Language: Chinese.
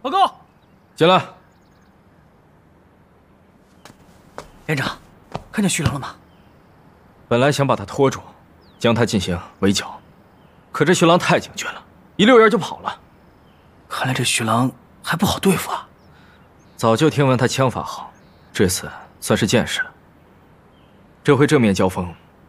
报告。 进来。 连长，看见徐郎了吗？ 本来想把他拖住，将他进行围剿，可这徐郎太警觉了，一溜烟就跑了。 看来这徐郎还不好对付啊。 早就听闻他枪法好，这次算是见识了。这回正面交锋，